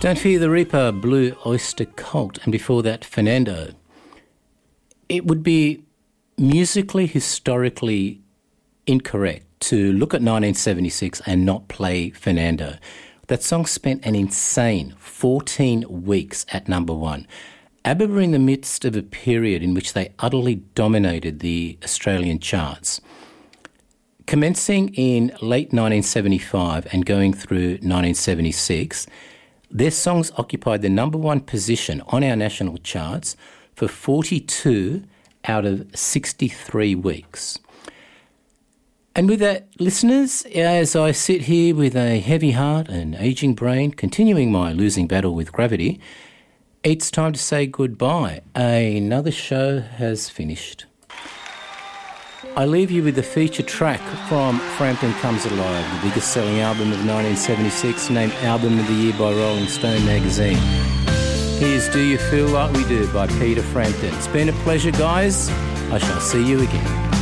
Don't Fear the Reaper, Blue Oyster Cult, and before that, Fernando. It would be musically, historically incorrect to look at 1976 and not play Fernando. That song spent an insane 14 weeks at number one. ABBA were in the midst of a period in which they utterly dominated the Australian charts. Commencing in late 1975 and going through 1976, their songs occupied the number one position on our national charts for 42 out of 63 weeks. And with that, listeners, as I sit here with a heavy heart and ageing brain, continuing my losing battle with gravity, it's time to say goodbye. Another show has finished. I leave you with the feature track from Frampton Comes Alive, the biggest selling album of 1976, named Album of the Year by Rolling Stone magazine. Here's Do You Feel Like We Do by Peter Frampton. It's been a pleasure, guys. I shall see you again.